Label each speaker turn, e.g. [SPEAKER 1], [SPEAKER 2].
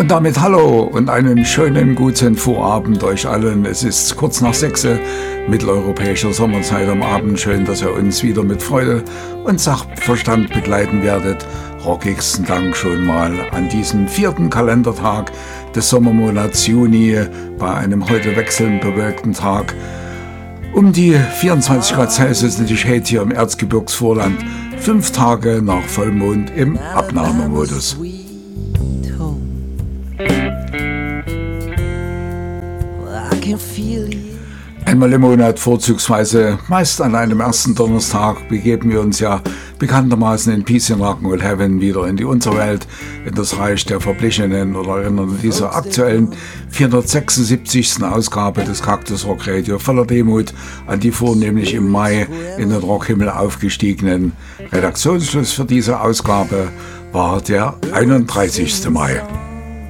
[SPEAKER 1] Und damit hallo und einen schönen guten Vorabend euch allen. Es ist kurz nach 6 mitteleuropäischer Sommerzeit am Abend. Schön, dass ihr uns wieder mit Freude und Sachverstand begleiten werdet. Rockigsten Dank schon mal an diesem 4. Kalendertag des Sommermonats Juni bei einem heute wechselnd bewölkten Tag. Um die 24 Grad Celsius natürlich heute hier im Erzgebirgsvorland. 5 Tage nach Vollmond im Abnahmemodus. Einmal im Monat, vorzugsweise meist an einem ersten Donnerstag, begeben wir uns ja bekanntermaßen in Peace in Rock'n'Roll Heaven wieder in die Unterwelt, in das Reich der Verblichenen oder erinnern dieser aktuellen 476. Ausgabe des Cactus Rock Radio voller Demut an die vornehmlich im Mai in den Rockhimmel aufgestiegenen. Redaktionsschluss für diese Ausgabe war der 31. Mai.